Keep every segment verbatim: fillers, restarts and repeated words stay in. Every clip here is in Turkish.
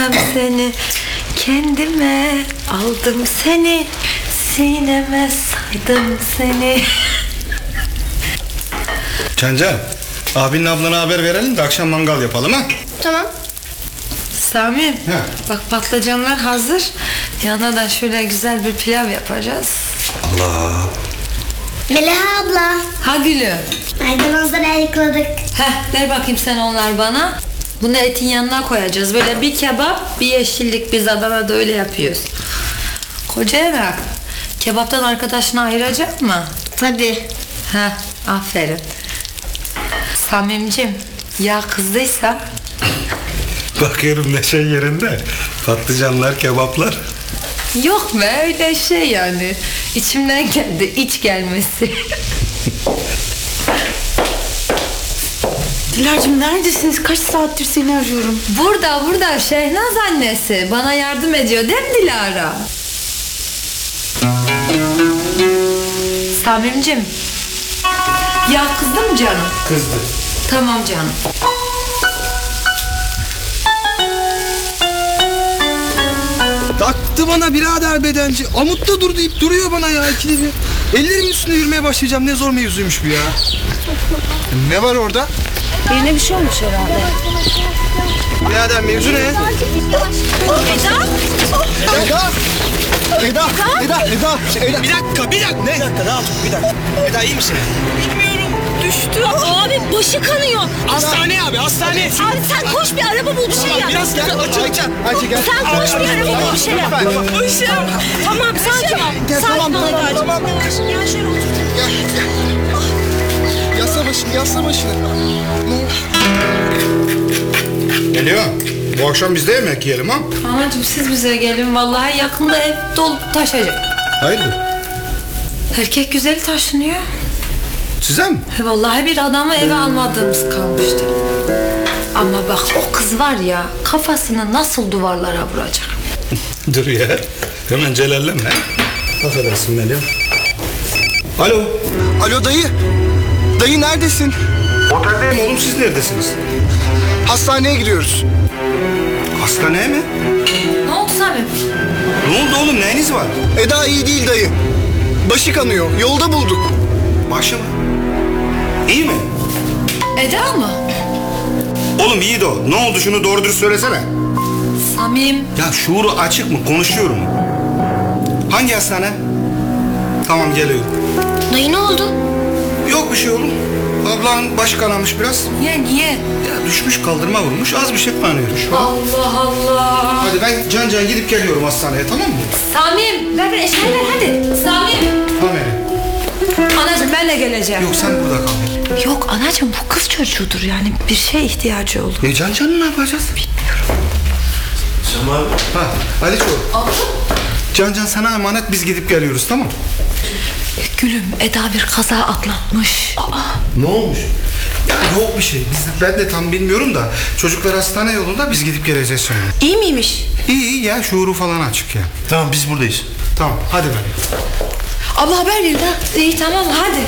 sevmem seni. Kendime aldım seni. Sineme saydım seni. Cancan, abinle ablana haber verelim de akşam mangal yapalım ha. Tamam. Samim, He. bak patlıcanlar hazır. Yanına da şöyle güzel bir pilav yapacağız. Allah. Melaha abla. Ha gülüm. Maydanozları ayıkladık. Heh, ver bakayım sen onlar bana. Bunu etin yanına koyacağız. Böyle bir kebap, bir yeşillik. Biz Adana'da öyle yapıyoruz. Koca Erak, kebaptan arkadaşını ayıracak mı? Tabii. Heh, aferin. Samimcim, ya kızdıysa... Bakıyorum neşe yerinde. Patlıcanlar, kebaplar. Yok be, öyle şey yani. İçimden geldi, iç gelmesi. Dilar'cığım neredesiniz? Kaç saattir seni arıyorum. Burada, burada Şehnaz annesi. Bana yardım ediyor değil mi Dilara? Samimcim. Ya kızdı mı canım? Kızdı. Tamam canım. Taktı bana birader bedenci. Amutta dur deyip duruyor bana ya ikili bir. Ellerimin üstünde yürümeye başlayacağım. Ne zor mevzuymuş bu ya. Ne var orada? Birine bir şey olmuş herhalde. Birader mevzu ne? Eda! Eda! Eda! Eda! Eda! Bir dakika, bir dakika. Ne? Bir dakika, daha bir dakika. Eda iyi misin? Düştü. Abi başı kanıyor. Hastane abi, hastane. Abi sen koş bir araba bul bir şey yap. Biraz gel, açıl. Hadi gel. Sen koş bir araba bul bir şey yap. Başım. Tamam sakin ol. Gel, Sakin tamam, ol tamam, Eda'cığım. tamam. Gel şöyle otur. Gel, gel. Yasla başını, yasla başını. Geliyor. Bu akşam biz de yemek yiyelim ha. Anacığım siz bize gelin. Vallahi yakında ev dolup taşacak. Hayırdır? Erkek güzeli taşınıyor. Size mi? He, vallahi bir adamı eve almadığımız kalmıştı. Ama bak o kız var ya, kafasını nasıl duvarlara vuracak. Dur ya. Hemen celalleme. Affedersin Melia. Alo. Alo dayı. Dayı neredesin? Oteldeyim oğlum, siz neredesiniz? Hastaneye gidiyoruz. Hastaneye mi? Ne oldu Samim? Ne oldu oğlum, neyiniz var? Eda iyi değil dayı. Başı kanıyor. Yolda bulduk. Başı mı? İyi mi? Eda mı? Oğlum iyi de o. Ne oldu, şunu doğru dürüst söylesene. Samim. Ya şuuru açık mı, konuşuyor mu? Hangi hastane? Tamam geliyorum. Dayı ne oldu? Yok bir şey oğlum. Ablan başı kanamış biraz. Niye niye? Ya düşmüş, kaldırma vurmuş, az bir şey kanıyor şu an. Allah Allah. Hadi ben can can gidip geliyorum hastaneye, tamam mı? Samim ver ver eşyaları ver hadi. Samim. Tamam Eri. Anacığım ben de geleceğim. Yok sen burada kal Eri. Yok anacığım bu kız çocuğudur yani bir şeye ihtiyacı olur. Ya can canı ne yapacağız? Bilmiyorum. Ha Aliço. Can can sana emanet, biz gidip geliyoruz, tamam. Gülüm Eda bir kaza atlatmış. Aa. Ne olmuş? Ya yok bir şey. Biz, ben de tam bilmiyorum da çocuklar hastane yolunda, biz gidip geleceğiz sonra. İyi miymiş? İyi iyi ya, şuuru falan açık ya. Tamam biz buradayız. Tamam hadi ben. Abla haber verin ha. İyi tamam hadi.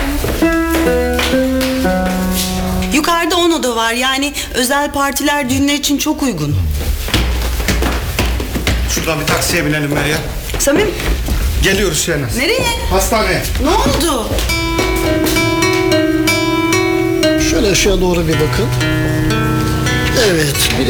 Yukarıda on oda var yani özel partiler düğünler için çok uygun. Şuradan bir taksiye binelim Meryem. Samim Geliyoruz Şehnaz. nereye? Hastaneye. Ne oldu? Şöyle aşağı doğru bir bakın. Evet. Bir